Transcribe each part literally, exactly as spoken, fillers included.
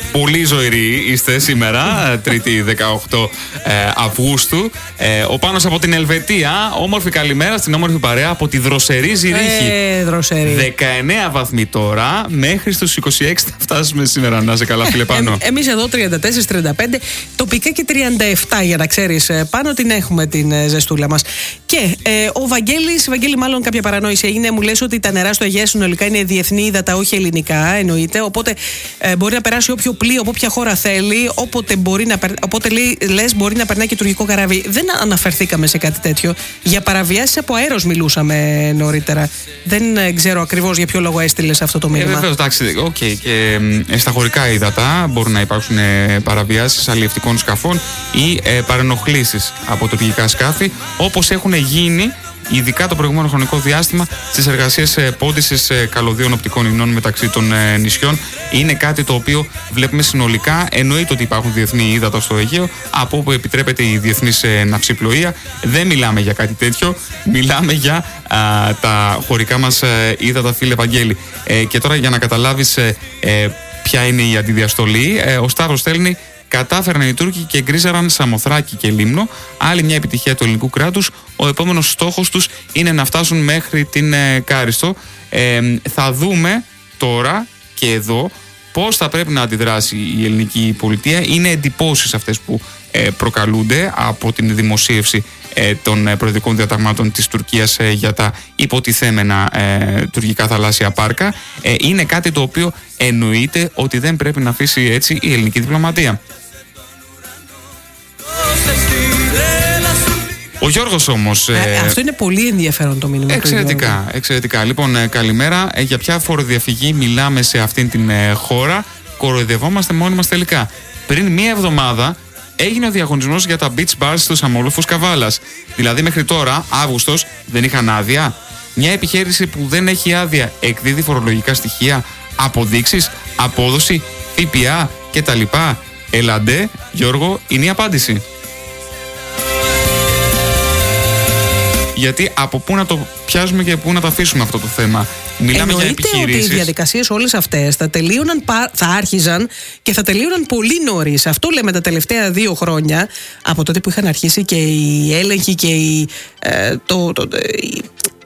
Πολύ ζωηροί είστε σήμερα, Τρίτη δεκαοκτώ Αυγούστου. Ε, ο Πάνος από την Ελβετία. Όμορφη καλημέρα στην όμορφη παρέα από τη δροσερή Ζηρίχη. Ε, δροσερή. δεκαεννέα βαθμοί τώρα, μέχρι στους είκοσι έξι θα φτάσουμε σήμερα. Να είσαι καλά, φίλε Πάνο. Ε, εμείς εδώ τριάντα τέσσερα τριάντα πέντε, τοπικά και τριάντα επτά, για να ξέρεις, πάνω την έχουμε την ε, ζεστούλα μας. Και ε, ο Βαγγέλης, Βαγγέλη, μάλλον κάποια παρανόηση έγινε. Μου λες ότι τα νερά στο Αιγαίο συνολικά είναι διεθνή ύδατα, όχι ελληνικά, εννοείται. Οπότε ε, μπορεί να περάσει όποιο πλοίο από όποια χώρα θέλει, όποτε, μπορεί να, οπότε λες μπορεί να περνάει και τουρκικό καράβι. Δεν αναφερθήκαμε σε κάτι τέτοιο. Για παραβιάσεις από αέρος μιλούσαμε νωρίτερα. Δεν ε, ξέρω ακριβώς για ποιο λόγο έστειλες αυτό το μήνυμα. Ε, βεβαίως, εντάξει, οκ. Okay. Και ε, στα χωρικά ύδατα μπορούν να υπάρξουν ε, παραβιάσεις αλλιευτικών σκαφών ή ε, παρενοχλήσεις από τουρκικά σκάφη, όπως έχουν γίνει ειδικά το προηγούμενο χρονικό διάστημα στις εργασίες πόντισης καλωδίων οπτικών ινών μεταξύ των νησιών. Είναι κάτι το οποίο βλέπουμε συνολικά. Εννοείται ότι υπάρχουν διεθνή ύδατα στο Αιγαίο, από όπου επιτρέπεται η διεθνής ναυσιπλοεία. Δεν μιλάμε για κάτι τέτοιο. Μιλάμε για α, τα χωρικά μας ύδατα, φίλε Βαγγέλη. Ε, και τώρα, για να καταλάβεις ε, ε, ποια είναι η αντιδιαστολή, ε, ο Σταύρος στέλνει: κατάφεραν οι Τούρκοι και γκρίζαραν Σαμοθράκη και Λίμνο. Άλλη μια επιτυχία του ελληνικού κράτους. Ο επόμενος στόχος τους είναι να φτάσουν μέχρι την ε, Κάριστο. Ε, θα δούμε τώρα και εδώ πώς θα πρέπει να αντιδράσει η ελληνική πολιτεία. Είναι εντυπώσεις αυτές που ε, προκαλούνται από την δημοσίευση ε, των ε, προεδρικών διαταγμάτων της Τουρκίας ε, για τα υποτιθέμενα ε, τουρκικά θαλάσσια πάρκα. Ε, είναι κάτι το οποίο εννοείται ότι δεν πρέπει να αφήσει έτσι η ελληνική διπλωματία. Ο Γιώργος όμως... Ε, ε, αυτό είναι πολύ ενδιαφέρον το μήνυμα. Εξαιρετικά, εξαιρετικά. Λοιπόν, ε, καλημέρα. Ε, για ποια φοροδιαφυγή μιλάμε σε αυτήν την ε, χώρα? Κοροϊδευόμαστε μόνοι μας τελικά. Πριν μία εβδομάδα έγινε ο διαγωνισμός για τα beach bars στους αμόλοφους Καβάλας. Δηλαδή μέχρι τώρα, Αύγουστος, δεν είχαν άδεια. Μια επιχείρηση που δεν έχει άδεια εκδίδει φορολογικά στοιχεία, αποδείξεις, απόδοση, ΦΠΑ κτλ. Ελαντέ, Γιώργο, είναι η απάντηση. Γιατί από πού να το πιάσουμε και πού να το αφήσουμε αυτό το θέμα? Μιλάμε Εννοείται για επιχειρήσεις. ότι οι διαδικασίες όλες αυτές θα τελείωναν, θα άρχιζαν και θα τελείωναν πολύ νωρίς. Αυτό λέμε τα τελευταία δύο χρόνια, από τότε που είχαν αρχίσει και οι έλεγχοι και οι, ε, το, το, το, η,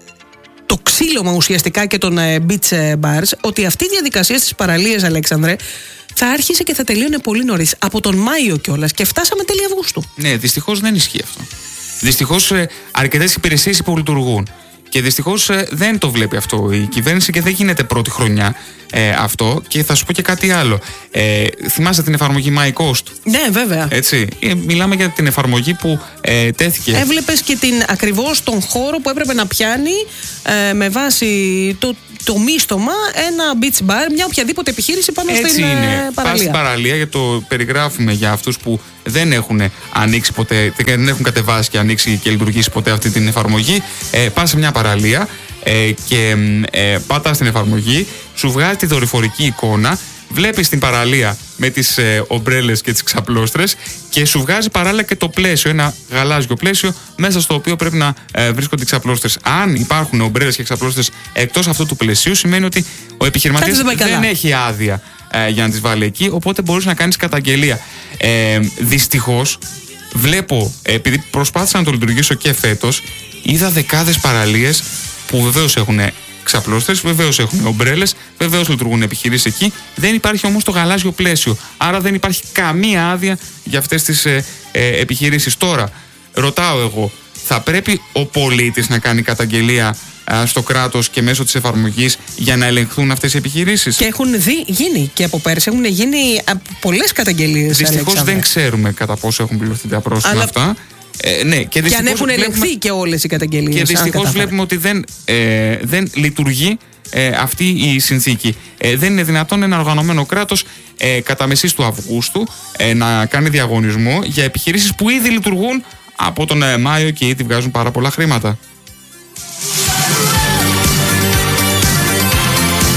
το ξύλωμα ουσιαστικά και των ε, beach bars, ότι αυτή η διαδικασία στις παραλίες, Αλέξανδρε, θα άρχισε και θα τελείωνε πολύ νωρίς. Από τον Μάιο κιόλας, και φτάσαμε τέλη Αυγούστου. Ναι, δυστυχώς δεν ισχύει αυτό. Δυστυχώς ε, αρκετές υπηρεσίες υπολειτουργούν. Και δυστυχώς ε, δεν το βλέπει αυτό η κυβέρνηση και δεν γίνεται πρώτη χρονιά ε, αυτό. Και θα σου πω και κάτι άλλο. Ε, θυμάσαι την εφαρμογή MyCost? Ναι, βέβαια. Έτσι. Ε, μιλάμε για την εφαρμογή που ε, τέθηκε. Έβλεπες και την, ακριβώς τον χώρο που έπρεπε να πιάνει ε, με βάση το, το μίστομα ένα beach bar, μια οποιαδήποτε επιχείρηση πάνω Έτσι στην είναι. ε, παραλία. Πας στην παραλία, γιατί το περιγράφουμε για αυτούς που δεν έχουν ανοίξει ποτέ, δεν έχουν κατεβάσει και ανοίξει και λειτουργήσει ποτέ αυτή την εφαρμογή. Ε, πας σε μια παραλία ε, και ε, πατάς στην εφαρμογή, σου βγάζει τη δορυφορική εικόνα, βλέπεις την παραλία με τις ε, ομπρέλες και τις ξαπλώστρες και σου βγάζει παράλληλα και το πλαίσιο, ένα γαλάζιο πλαίσιο μέσα στο οποίο πρέπει να ε, βρίσκονται οι ξαπλώστρες. Αν υπάρχουν ομπρέλες και ξαπλώστρες εκτός αυτού του πλαισίου, σημαίνει ότι ο επιχειρηματίας δεν, δεν έχει άδεια ε, για να τις βάλει εκεί, οπότε μπορείς να κάνεις καταγγελία. Ε, δυστυχώς βλέπω, επειδή προσπάθησα να το λειτουργήσω και φέτος, είδα δεκάδες παραλίες που βεβαίως έχουν ξαπλώστρες, βεβαίως έχουν ομπρέλες, βεβαίως λειτουργούν επιχειρήσεις εκεί. Δεν υπάρχει όμως το γαλάζιο πλαίσιο. Άρα δεν υπάρχει καμία άδεια για αυτές τις ε, ε, επιχειρήσεις. Τώρα, ρωτάω εγώ, θα πρέπει ο πολίτης να κάνει καταγγελία α, στο κράτος και μέσω της εφαρμογής για να ελεγχθούν αυτές οι επιχειρήσεις? Και έχουν δει, γίνει και από πέρσι, έχουν γίνει πολλές καταγγελίες. Δυστυχώς δεν ξέρουμε κατά πόσο έχουν πληρωθεί τα πρόστιμα Αλλά... αυτά. Ε, ναι, και, και αν έχουν βλέπουμε... ελεγχθεί και όλες οι καταγγελίες. Και δυστυχώς βλέπουμε ότι δεν, ε, δεν λειτουργεί ε, αυτή η συνθήκη. Ε, δεν είναι δυνατόν ένα οργανωμένο κράτος ε, κατά μεσής του Αυγούστου ε, να κάνει διαγωνισμό για επιχειρήσεις που ήδη λειτουργούν από τον ε, Μάιο και ήδη βγάζουν πάρα πολλά χρήματα. Πάμε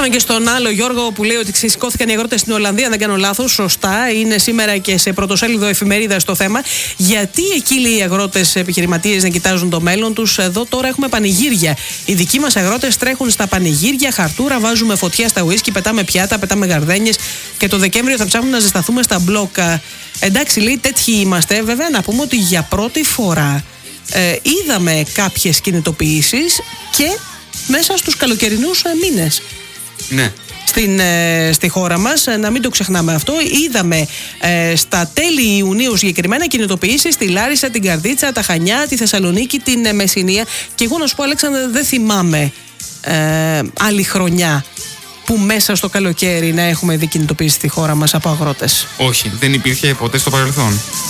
Πάνω και στον άλλο Γιώργο που λέει ότι ξεσηκώθηκαν οι αγρότες στην Ολλανδία, αν δεν κάνω λάθος, σωστά. Είναι σήμερα και σε πρωτοσέλιδο εφημερίδα στο θέμα. Γιατί εκεί, λέει, οι αγρότες επιχειρηματίες να κοιτάζουν το μέλλον τους? Εδώ τώρα έχουμε πανηγύρια. Οι δικοί μας αγρότες τρέχουν στα πανηγύρια, χαρτούρα, βάζουμε φωτιά στα ουίσκι, πετάμε πιάτα, πετάμε γαρδένιες και το Δεκέμβριο θα ψάχνουμε να ζεσταθούμε στα μπλόκα. Εντάξει, λέει, τέτοιοι είμαστε. Βέβαια, να πούμε ότι για πρώτη φορά ε, είδαμε κάποιες κινητοποιήσεις και μέσα στους καλοκαιρινούς μήνες. Ναι. Στην, ε, στη χώρα μας, να μην το ξεχνάμε αυτό. Είδαμε ε, στα τέλη Ιουνίου συγκεκριμένα κινητοποιήσεις στη Λάρισα, την Καρδίτσα, τα Χανιά, τη Θεσσαλονίκη, την ε, Μεσσηνία. Και εγώ να σου πω, Αλέξανδρε, δεν θυμάμαι ε, άλλη χρονιά που μέσα στο καλοκαίρι να έχουμε δει κινητοποίηση στη χώρα μας από αγρότες. Όχι, δεν υπήρχε ποτέ στο παρελθόν.